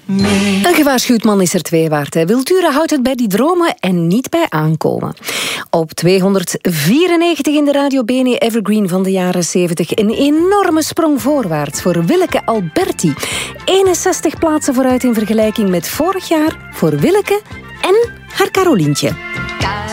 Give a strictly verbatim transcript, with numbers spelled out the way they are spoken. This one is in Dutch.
mee. Een gewaarschuwd man is er twee waard. Hè. Wiltura houdt het bij die dromen en niet bij aankomen. Op tweehonderdvierennegentig in de Radio Bene Evergreen van de jaren zeventig. Een enorme sprong voorwaarts voor Willeke Alberti. eenenzestig plaatsen vooruit in vergelijking met vorig jaar voor Willeke en haar Carolientje.